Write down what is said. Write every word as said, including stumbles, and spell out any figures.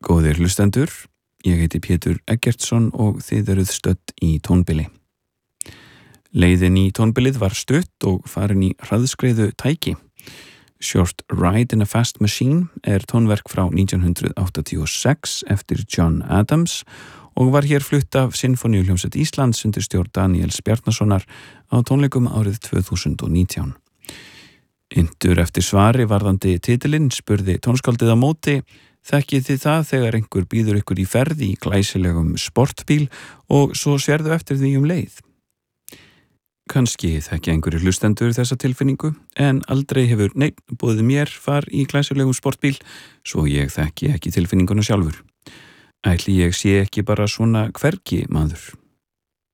Góðir hlustendur, ég heiti Pétur Eggertsson og þið eruð stödd í tónbili. Leiðin í tónbilið var stutt og farin í hraðskreiðu tæki. Short Ride in a Fast Machine er tónverk frá nítján hundrað áttatíu og sex eftir John Adams og var hér flutt af Sinfóníuhljómsveit Íslands undir stjórn Daníels Bjarnasonar á tónleikum árið tvö þúsund og nítján. Inntur eftir svari varðandi titilinn spurði tónskáldið á móti: þekkið þið það þegar einhver býður ykkur í ferð í glæsilegum sportbíl og svo sérðu eftir því um leið? Kannski þekki einhverju hlustendur þessa tilfinningu, en aldrei hefur neinn boðið mér far í glæsilegum sportbíl, svo ég þekki ekki tilfinninguna sjálfur. Ætli ég sé ekki bara svona hvergi maður.